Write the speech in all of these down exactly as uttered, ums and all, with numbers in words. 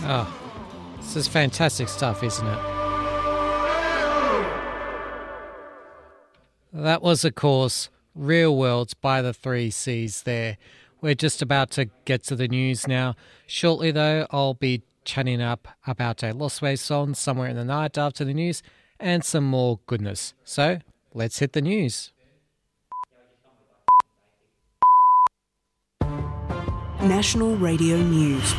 Oh, this is fantastic stuff, isn't it? That was, of course, Real Worlds by the Three C's there. We're just about to get to the news now. Shortly, though, I'll be chatting up about a Lost Waves song, Somewhere in the Night, after the news, and some more goodness. So, let's hit the news. National Radio News.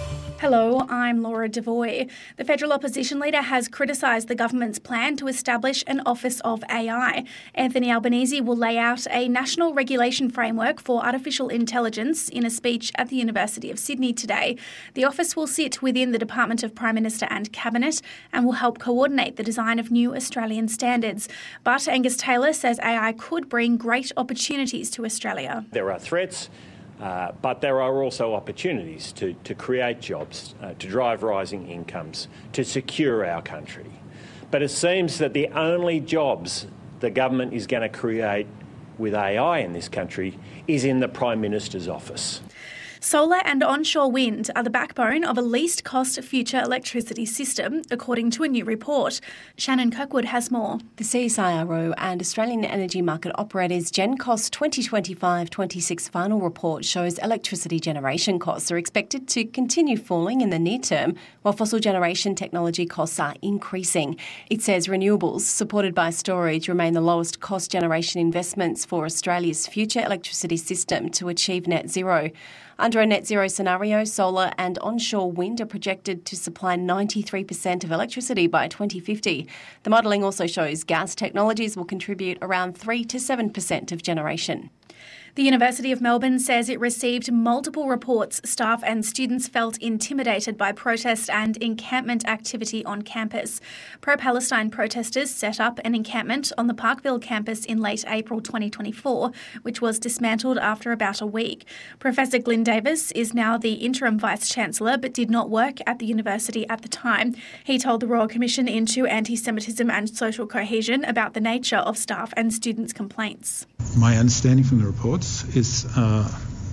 Hello, I'm Laura Devoy. The federal opposition leader has criticised the government's plan to establish an Office of A I. Anthony Albanese will lay out a national regulation framework for artificial intelligence in a speech at the University of Sydney today. The office will sit within the Department of Prime Minister and Cabinet and will help coordinate the design of new Australian standards. But Angus Taylor says A I could bring great opportunities to Australia. There are threats. Uh, but there are also opportunities to, to create jobs, uh, to drive rising incomes, to secure our country. But it seems that the only jobs the government is going to create with A I in this country is in the Prime Minister's office. Solar and onshore wind are the backbone of a least-cost future electricity system, according to a new report. Shannon Kirkwood has more. The C S I R O and Australian Energy Market Operators GenCost twenty twenty-five twenty-six final report shows electricity generation costs are expected to continue falling in the near term, while fossil generation technology costs are increasing. It says renewables, supported by storage, remain the lowest cost generation investments for Australia's future electricity system to achieve net zero. Under a net zero scenario, solar and onshore wind are projected to supply ninety-three percent of electricity by twenty fifty. The modelling also shows gas technologies will contribute around three to seven percent of generation. The University of Melbourne says it received multiple reports staff and students felt intimidated by protest and encampment activity on campus. Pro-Palestine protesters set up an encampment on the Parkville campus in late April twenty twenty-four, which was dismantled after about a week. Professor Glyn Davis is now the interim Vice-Chancellor but did not work at the university at the time. He told the Royal Commission into Anti-Semitism and Social Cohesion about the nature of staff and students' complaints. My understanding from the reports is uh,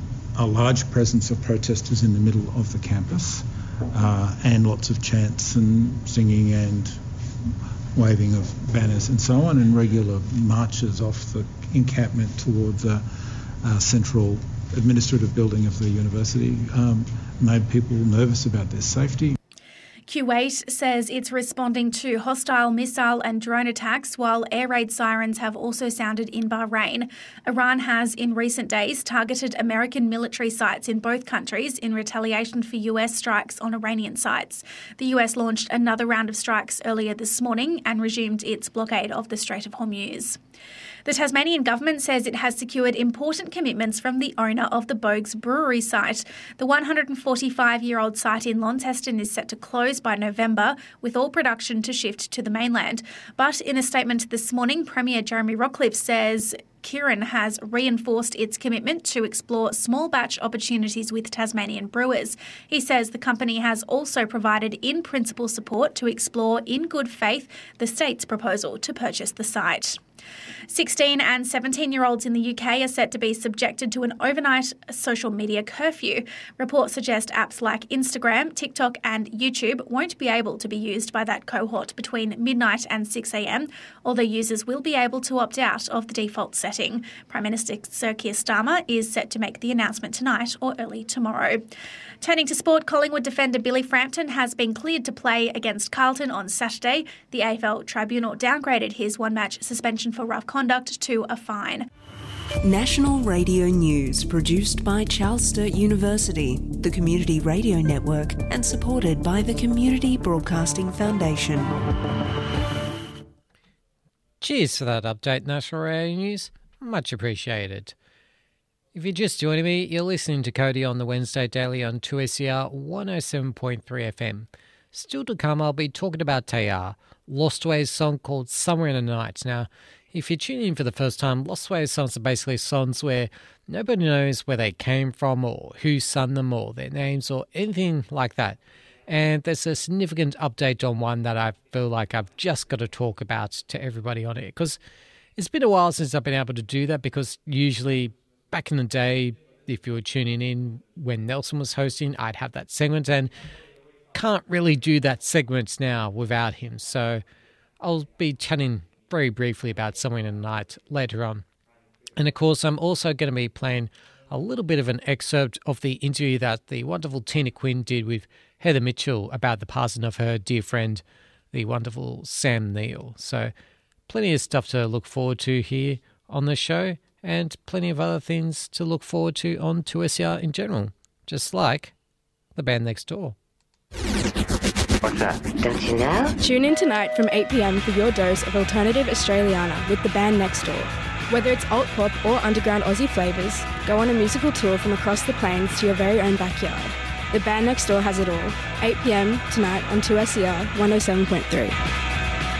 a large presence of protesters in the middle of the campus uh, and lots of chants and singing and waving of banners and so on, and regular marches off the encampment towards the uh, central administrative building of the university um, made people nervous about their safety. Kuwait says it's responding to hostile missile and drone attacks, while air raid sirens have also sounded in Bahrain. Iran has, in recent days, targeted American military sites in both countries in retaliation for U S strikes on Iranian sites. The U S launched another round of strikes earlier this morning and resumed its blockade of the Strait of Hormuz. The Tasmanian government says it has secured important commitments from the owner of the Bogues Brewery site. The one hundred forty-five-year-old site in Launceston is set to close by November, with all production to shift to the mainland. But in a statement this morning, Premier Jeremy Rockliff says Kirin has reinforced its commitment to explore small batch opportunities with Tasmanian brewers. He says the company has also provided in-principle support to explore in good faith the state's proposal to purchase the site. sixteen and seventeen-year-olds in the U K are set to be subjected to an overnight social media curfew. Reports suggest apps like Instagram, TikTok and YouTube won't be able to be used by that cohort between midnight and six a.m, although users will be able to opt out of the default setting. Prime Minister Sir Keir Starmer is set to make the announcement tonight or early tomorrow. Turning to sport, Collingwood defender Billy Frampton has been cleared to play against Carlton on Saturday. The A F L Tribunal downgraded his one-match suspension for rough conduct to a fine. National Radio News, produced by Charles Sturt University, the Community Radio Network, and supported by the Community Broadcasting Foundation. Cheers for that update, National Radio News. Much appreciated. If you're just joining me, you're listening to Cody on the Wednesday Daily on two S E R one oh seven point three F M. Still to come, I'll be talking about Tayar, Lost Waves song called Somewhere in the Night. Now, if you're tuning in for the first time, Lost Waves songs are basically songs where nobody knows where they came from or who sung them or their names or anything like that. And there's a significant update on one that I feel like I've just got to talk about to everybody on it, because it's been a while since I've been able to do that, because usually back in the day, if you were tuning in when Nelson was hosting, I'd have that segment, and can't really do that segment now without him, so I'll be chatting very briefly about Somewhere in the Night later on. And of course, I'm also going to be playing a little bit of an excerpt of the interview that the wonderful Tina Quinn did with Heather Mitchell about the passing of her dear friend, the wonderful Sam Neill. So plenty of stuff to look forward to here on the show, and plenty of other things to look forward to on two S E R in general, just like the band next door. What's that? Don't you know? Tune in tonight from eight p.m. for your dose of alternative Australiana with the band next door. Whether it's alt pop or underground Aussie flavours, go on a musical tour from across the plains to your very own backyard. The band next door has it all. eight p.m. tonight on two S E R one oh seven point three.